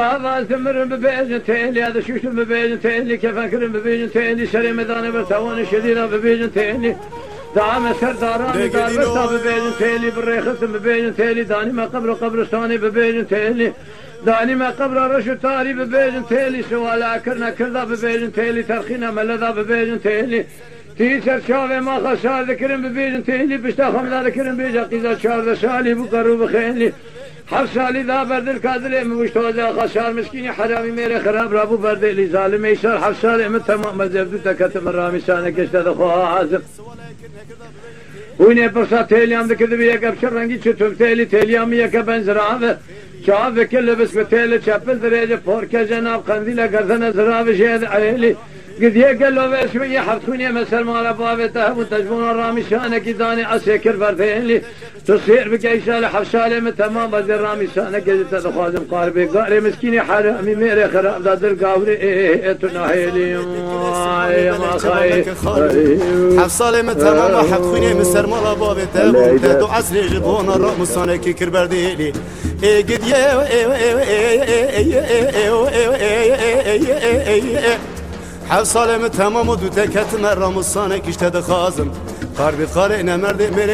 هذا ثمر ببيجن تيلي هذا شوش ببيجن تيلي كيف أكرم ببيجن تيلي شري مداني برتوان شديدة ببيجن تيلي دعم سرداراني دار برتا ببيجن تيلي بالريخت ببيجن تيلي داني ما قبر قبرستاني ببيجن تيلي داني ما قبر رشو تاري ببيجن تيلي سوالا كرنا كردا ببيجن تيلي ترخينا ملذا ببيجن تيلي تيسر شافي ما خسار ذكرم ببيجن تيلي بشتا خمدا ذكرم بيجا قيزا شار سالي بقرو بخيلي حفصالي ذا برد الكادر مشتوزا خسار مسكيني حرامي ميري خراب رابو برد اللي ظالم يسار حفصالي من تمام مزبدو تكتم الرامي سانك اشتد خواه عازم ويني برصا تيليام ذكر بيك ابشر رنگي چطور تيليام يك بنزرعه شاف كل بس بتيل شابل درجه فورك جناب قنديل غزنا زراب شهد عيلي قد يقال له شويه حفتوني مسر مال بابته وتجبون الرامي شانك داني عسكر برديلي تصير بقيسال حفصالي من تمام بدر رامي شانك جت خادم قاربي قاري مسكيني حرامي ميري خراب دادر قاوري تناهيلي يا ما خاي حفصالي من تمام حفتوني مسر مال بابته وتدو عسل جبون الرامي شانك كربرديلي قد حفصالي من تمام ودو تكت مرة مصانك اشتد خازم قاربي قارئنا مرد